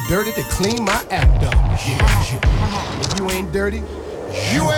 dirty to clean my act up. Yeah. If you ain't dirty, you ain't